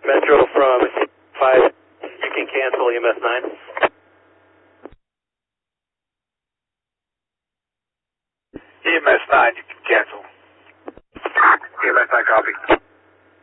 Metro from 5, you can cancel EMS 9. EMS 9, you can cancel. EMS 9, copy.